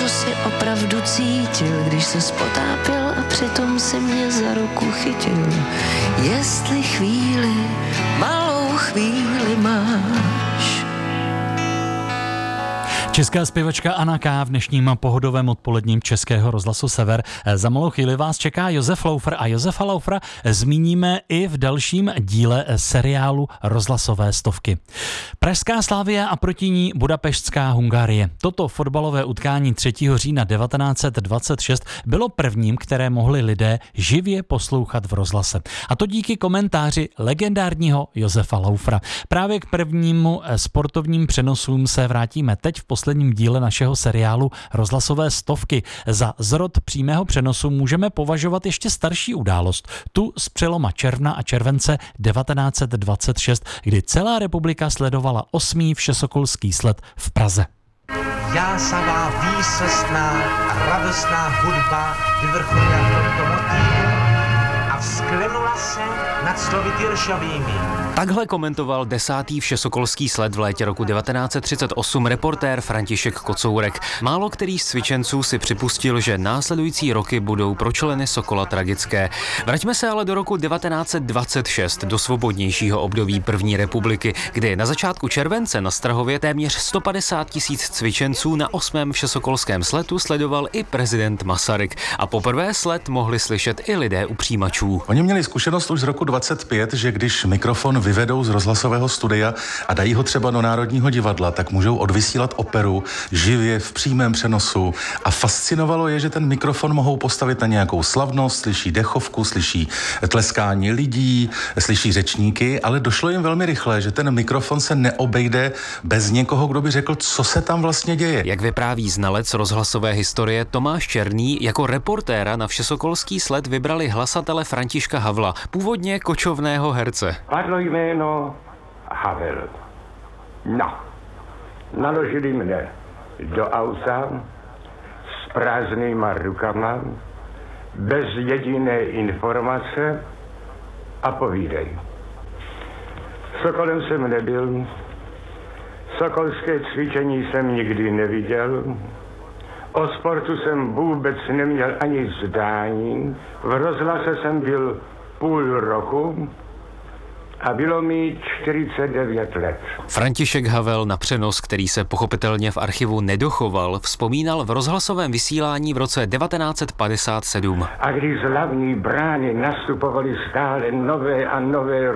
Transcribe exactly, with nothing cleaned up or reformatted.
co si opravdu cítil, když se spotápěl a přitom si mě za ruku chytil. Jestli chvíli, malou chvíli máš. Česká zpěvačka Anna K. v dnešním pohodovém odpoledním Českého rozhlasu Sever. Za malou chvíli vás čeká Josef Laufer a Josefa Laufera zmíníme i v dalším díle seriálu Rozhlasové stovky. Pražská Slavia a proti ní Budapeštská Hungárie. Toto fotbalové utkání třetího října devatenáct set dvacet šest bylo prvním, které mohli lidé živě poslouchat v rozhlase. A to díky komentáři legendárního Josefa Laufera. Právě k prvnímu sportovním přenosům se vrátíme teď v posledním díle našeho seriálu Rozhlasové stovky. Za zrod přímého přenosu můžeme považovat ještě starší událost, tu z přeloma června a července devatenáct set dvacet šest, kdy celá republika sledovala osmý všesokolský sled v Praze. Jásavá, výsostná a radostná hudba vyvrcholila tomto motýlu a vzklenula se nad slovy Tyršovými. Takhle komentoval desátý všesokolský sled v létě roku devatenáct set třicet osm reportér František Kocourek. Málo který z cvičenců si připustil, že následující roky budou pro členy Sokola tragické. Vraťme se ale do roku devatenáct set dvacet šest, do svobodnějšího období první republiky, kdy na začátku července na Strahově téměř sto padesát tisíc cvičenců na osmém všesokolském sletu sledoval i prezident Masaryk. A poprvé sled mohli slyšet i lidé u přijímačů. Oni měli zkušenost už z roku dvacet pět, že když mikrofon vyvedou z rozhlasového studia a dají ho třeba do Národního divadla, tak můžou odvysílat operu živě v přímém přenosu. A fascinovalo je, že ten mikrofon mohou postavit na nějakou slavnost, slyší dechovku, slyší tleskání lidí, slyší řečníky, ale došlo jim velmi rychle, že ten mikrofon se neobejde bez někoho, kdo by řekl, co se tam vlastně děje. Jak vypráví znalec rozhlasové historie Tomáš Černý, jako reportéra na všesokolský sled vybrali hlasatele Františka Havla, původně kočovného herce. Padlo jméno Havel. No, naložili mne do auta s prázdnýma rukama, bez jediné informace a povídej. Sokolem jsem nebyl, sokolské cvičení jsem nikdy neviděl, o sportu jsem vůbec neměl ani zdání, v rozhlase jsem byl půl roku a bylo mi čtyřicet devět let. František Havel na přenos, který se pochopitelně v archivu nedochoval, vzpomínal v rozhlasovém vysílání v roce devatenáct set padesát sedm. A když z hlavní brány nastupovaly stále nové a nové